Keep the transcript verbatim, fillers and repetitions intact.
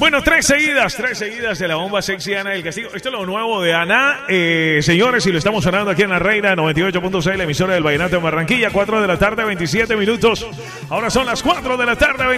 Bueno, tres seguidas, tres seguidas de la bomba sexy Ana del Castillo. Esto es lo nuevo de Ana. Eh, señores, y lo estamos sonando aquí en La Reina noventa y ocho punto seis, la emisora del Vallenato de Barranquilla. cuatro de la tarde, veintisiete minutos. Ahora son las cuatro de la tarde,